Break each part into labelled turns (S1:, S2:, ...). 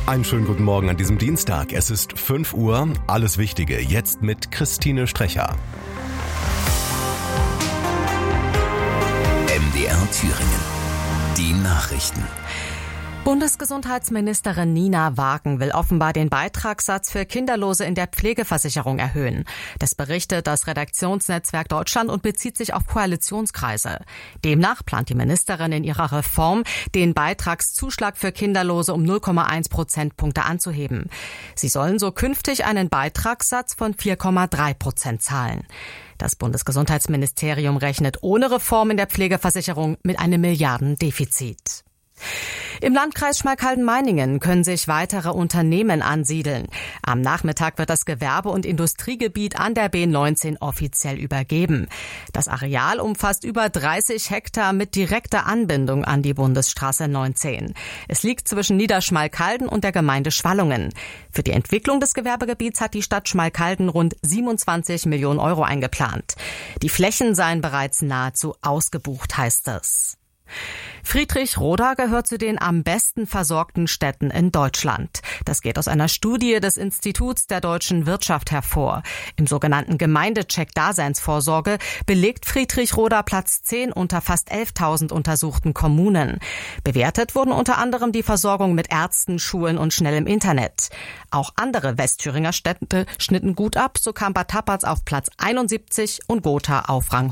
S1: Einen schönen guten Morgen an diesem Dienstag. Es ist 5 Uhr. Alles Wichtige jetzt mit Christine Strecher.
S2: MDR Thüringen. Die Nachrichten.
S3: Bundesgesundheitsministerin Nina Wagen will offenbar den Beitragssatz für Kinderlose in der Pflegeversicherung erhöhen. Das berichtet das Redaktionsnetzwerk Deutschland und bezieht sich auf Koalitionskreise. Demnach plant die Ministerin in ihrer Reform, den Beitragszuschlag für Kinderlose um 0,1 Prozentpunkte anzuheben. Sie sollen so künftig einen Beitragssatz von 4,3% zahlen. Das Bundesgesundheitsministerium rechnet ohne Reform in der Pflegeversicherung mit einem Milliardendefizit. Im Landkreis Schmalkalden-Meiningen können sich weitere Unternehmen ansiedeln. Am Nachmittag wird das Gewerbe- und Industriegebiet an der B19 offiziell übergeben. Das Areal umfasst über 30 Hektar mit direkter Anbindung an die Bundesstraße 19. Es liegt zwischen Niederschmalkalden und der Gemeinde Schwallungen. Für die Entwicklung des Gewerbegebiets hat die Stadt Schmalkalden rund 27 Millionen Euro eingeplant. Die Flächen seien bereits nahezu ausgebucht, heißt es. Friedrichroda gehört zu den am besten versorgten Städten in Deutschland. Das geht aus einer Studie des Instituts der deutschen Wirtschaft hervor. Im sogenannten Gemeindecheck Daseinsvorsorge belegt Friedrichroda Platz 10 unter fast 11.000 untersuchten Kommunen. Bewertet wurden unter anderem die Versorgung mit Ärzten, Schulen und schnellem Internet. Auch andere Westthüringer Städte schnitten gut ab, so kam Bad Tappatz auf Platz 71 und Gotha auf Rang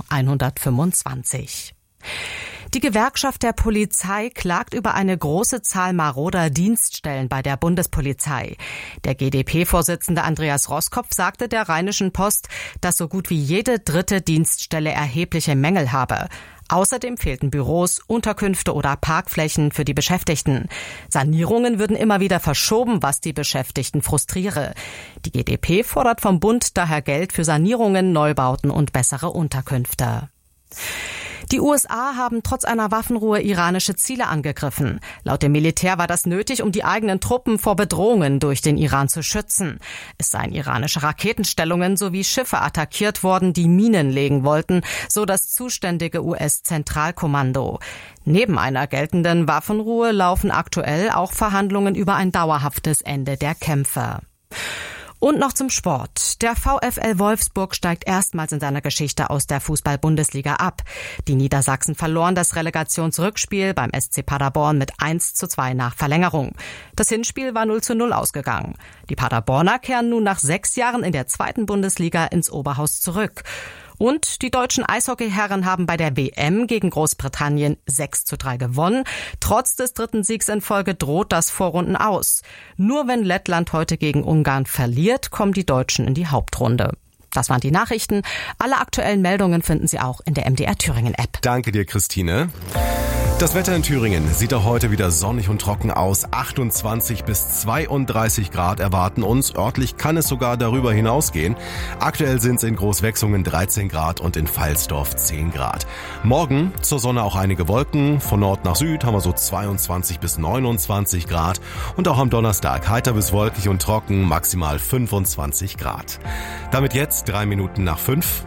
S3: 125. Die Gewerkschaft der Polizei klagt über eine große Zahl maroder Dienststellen bei der Bundespolizei. Der GdP-Vorsitzende Andreas Roskopf sagte der Rheinischen Post, dass so gut wie jede dritte Dienststelle erhebliche Mängel habe. Außerdem fehlten Büros, Unterkünfte oder Parkflächen für die Beschäftigten. Sanierungen würden immer wieder verschoben, was die Beschäftigten frustriere. Die GdP fordert vom Bund daher Geld für Sanierungen, Neubauten und bessere Unterkünfte. Die USA haben trotz einer Waffenruhe iranische Ziele angegriffen. Laut dem Militär war das nötig, um die eigenen Truppen vor Bedrohungen durch den Iran zu schützen. Es seien iranische Raketenstellungen sowie Schiffe attackiert worden, die Minen legen wollten, so das zuständige US-Zentralkommando. Neben einer geltenden Waffenruhe laufen aktuell auch Verhandlungen über ein dauerhaftes Ende der Kämpfe. Und noch zum Sport. Der VfL Wolfsburg steigt erstmals in seiner Geschichte aus der Fußball-Bundesliga ab. Die Niedersachsen verloren das Relegationsrückspiel beim SC Paderborn mit 1:2 nach Verlängerung. Das Hinspiel war 0:0 ausgegangen. Die Paderborner kehren nun nach 6 Jahren in der zweiten Bundesliga ins Oberhaus zurück. Und die deutschen Eishockeyherren haben bei der WM gegen Großbritannien 6:3 gewonnen. Trotz des 3. Siegs in Folge droht das Vorrunden aus. Nur wenn Lettland heute gegen Ungarn verliert, kommen die Deutschen in die Hauptrunde. Das waren die Nachrichten. Alle aktuellen Meldungen finden Sie auch in der MDR Thüringen App.
S1: Danke dir, Christine. Das Wetter in Thüringen sieht auch heute wieder sonnig und trocken aus. 28 bis 32 Grad erwarten uns. Örtlich kann es sogar darüber hinausgehen. Aktuell sind es in Großwechsungen 13 Grad und in Pfalzdorf 10 Grad. Morgen zur Sonne auch einige Wolken. Von Nord nach Süd haben wir so 22 bis 29 Grad. Und auch am Donnerstag heiter bis wolkig und trocken, maximal 25 Grad. Damit jetzt 3 Minuten nach 5.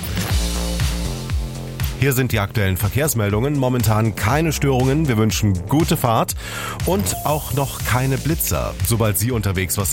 S1: Hier sind die aktuellen Verkehrsmeldungen. Momentan keine Störungen. Wir wünschen gute Fahrt und auch noch keine Blitzer. Sobald Sie unterwegs was